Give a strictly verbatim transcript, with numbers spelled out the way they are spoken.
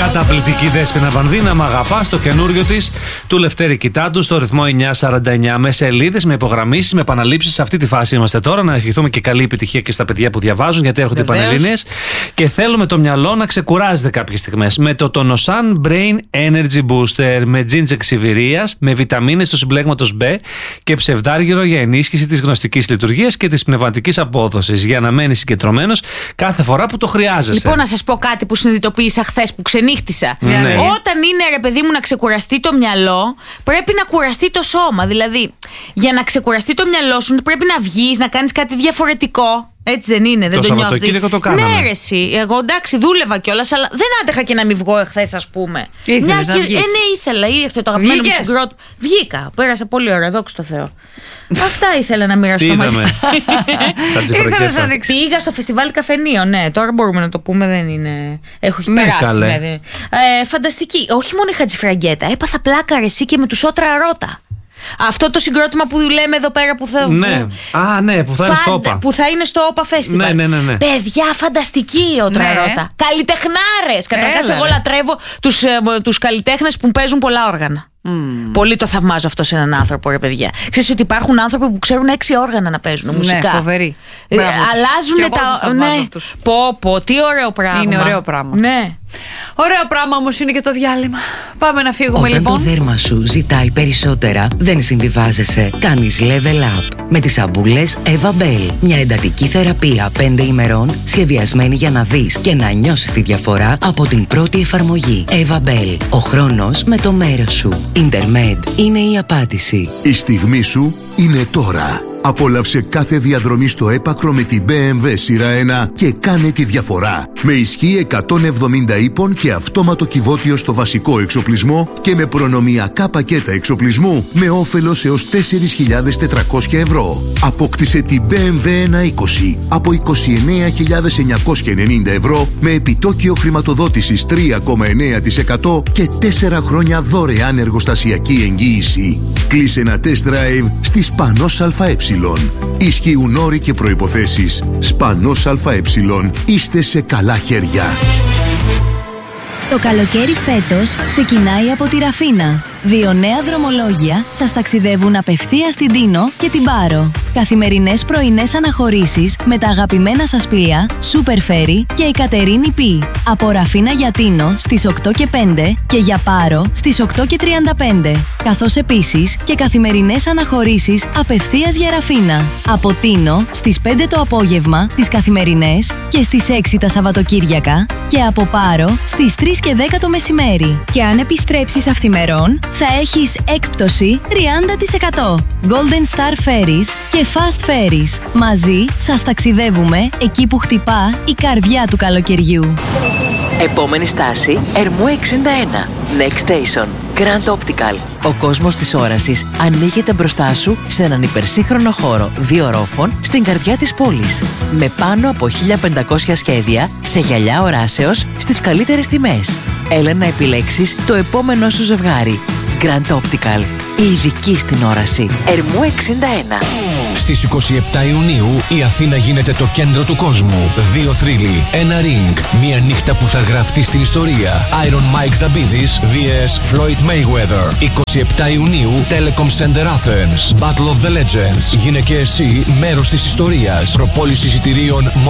Καταπληκτική Δέσποινα Βανδίνα, μ' αγαπάς, το καινούριο της του Λευτέρη Κιτάντου στο ρυθμό εννιά σαράντα εννιά. Με σελίδες, με υπογραμμίσεις, με επαναλήψεις. Σε αυτή τη φάση είμαστε τώρα. Να ευχηθούμε και καλή επιτυχία και στα παιδιά που διαβάζουν, γιατί έρχονται οι Πανελλήνιες. Και θέλουμε το μυαλό να ξεκουράζεται κάποιες στιγμές. Με το Tonosan Brain Energy Booster, με ginger ξιβηρίας, με βιταμίνες του συμπλέγματος B και ψευδάργυρο για ενίσχυση της γνωστικής λειτουργίας και της πνευματικής απόδοσης. Για να μένει συγκεντρωμένος κάθε φορά που το χρειάζεσαι. Λοιπόν, να σας πω κάτι που συνειδητοποίησα χθες που ξενύχτησα. Ναι. Όταν είναι, ρε παιδί μου, να ξεκουραστεί το μυαλό, πρέπει να κουραστεί το σώμα. Δηλαδή, για να ξεκουραστεί το μυαλό σου, πρέπει να βγεις, να κάνεις κάτι διαφορετικό. Έτσι δεν είναι, δεν το, το νιώθει. Σαββατοκύριακο το κάναμε. Ναι, ρε, εσύ. Εγώ εντάξει, δούλευα κιόλας, αλλά δεν άντεχα και να μην βγω εχθές, ας πούμε. Ήθελες να και... βγεις. Ε, ναι, ήθελα. Ήρθε το αγαπημένο μου συγκρότημα. Βγήκα. Πέρασα πολύ ώρα, δόξα τω Θεώ. Αυτά ήθελα να μοιραστώ μαζί. Πήγα στο φεστιβάλ Καφενείο, ναι. Τώρα μπορούμε να το πούμε, δεν είναι. Έχω έχει Ναι, περάσει. καλέ. Δηλαδή. Ε, φανταστική. Όχι μόνο η Χατζηφραγκέτα. Έπαθα πλάκα ρε, εσύ και με τους Ότρα Ρώτα. Αυτό το συγκρότημα που λέμε εδώ πέρα που θα. Ναι. Που... Α, ναι, που θα είναι στο ΟΠΑ. Που θα είναι στο ΟΠΑ Festival. Ναι, ναι, ναι, ναι. Παιδιά, φανταστική ο Ότρα Ναι. Ρώτα. Καλλιτεχνάρες. Καταρχάς, Έλα, εγώ ρε. λατρεύω τους, ε, τους καλλιτέχνες που παίζουν πολλά όργανα. Mm. Πολύ το θαυμάζω αυτό σε έναν άνθρωπο, ρε παιδιά. Ξέρεις ότι υπάρχουν άνθρωποι που ξέρουν έξι όργανα να παίζουν μουσικά. Ναι, φοβεροί. Ε, Μπράβο τους. αλλάζουν Και εγώ τους τα. θαυμάζω Ναι. αυτούς. Πω, πω, τι ωραίο πράγμα. Είναι ωραίο πράγμα. Ναι. Ωραίο πράγμα όμως είναι και το διάλειμμα. Πάμε να φύγουμε. Όταν λοιπόν. το δέρμα σου ζητάει περισσότερα, δεν συμβιβάζεσαι. Κάνεις level up με τις σαμπούλες Eva Bell. Μια εντατική θεραπεία πέντε ημερών σχεδιασμένη για να δεις και να νιώσεις τη διαφορά από την πρώτη εφαρμογή. Eva Bell. Ο χρόνος με το μέρος σου. Intermed είναι η απάντηση. Η στιγμή σου είναι τώρα. Απόλαυσε κάθε διαδρομή στο έπακρο με την μπι εμ ντάμπλιου σειρά ένα και κάνε τη διαφορά. Με ισχύ εκατόν εβδομήντα ύπων και αυτόματο κυβότιο στο βασικό εξοπλισμό και με προνομιακά πακέτα εξοπλισμού με όφελος έως τέσσερις χιλιάδες τετρακόσια ευρώ. Απόκτησε την μπι εμ ντάμπλιου ένα είκοσι από είκοσι εννέα χιλιάδες εννιακόσια ενενήντα ευρώ με επιτόκιο χρηματοδότησης τρία κόμμα εννέα τοις εκατό και τέσσερα χρόνια δωρεάν εργοστασιακή εγγύηση. Κλείσε ένα test drive στη Σπανός ΑΕ. Ισχύουν όροι και προϋποθέσεις. Σπανός ΑΕ. Είστε σε καλά χέρια. Το καλοκαίρι φέτος ξεκινάει από τη Ραφίνα. Δύο νέα δρομολόγια σας ταξιδεύουν απευθείας στην Τίνο και την Πάρο. Καθημερινές πρωινές αναχωρήσεις με τα αγαπημένα σας πλοία Super Ferry και η Κατερίνη Πι. Από Ραφίνα για Τίνο στις οκτώ και πέντε και για Πάρο στις οκτώ και τριάντα πέντε. Καθώς επίσης και καθημερινές αναχωρήσεις απευθείας για Ραφίνα. Από Τίνο στις πέντε το απόγευμα τις καθημερινές και στις έξι τα Σαββατοκύριακα και από Πάρο στις τρεις και δέκα το μεσημέρι. Και αν επιστρέψεις αυθημερών θα έχεις έκπτωση τριάντα τοις εκατό. Golden Star Ferries και Fast Ferries. Μαζί σας ταξιδεύουμε εκεί που χτυπά η καρδιά του καλοκαιριού. Επόμενη στάση, Ερμού εξήντα ένα. Next Station, Grand Optical. Ο κόσμος της όρασης ανοίγεται μπροστά σου σε έναν υπερσύγχρονο χώρο δύο ορόφων στην καρδιά της πόλης. Με πάνω από χίλια πεντακόσια σχέδια σε γυαλιά οράσεως στις καλύτερες τιμές. Έλα να επιλέξεις το επόμενό σου ζευγάρι. Grand Optical. Η ειδική στην όραση. Ερμού εξήντα ένα. Στις είκοσι επτά Ιουνίου η Αθήνα γίνεται το κέντρο του κόσμου. Δύο θρύλοι, ένα ring, μια νύχτα που θα γραφτεί στην ιστορία. Iron Mike Zabidis vs Floyd Mayweather. είκοσι επτά Ιουνίου, Telecom Center Athens. Battle of the Legends. Γίνε και εσύ μέρος της ιστορίας. Προπόληση εισιτηρίων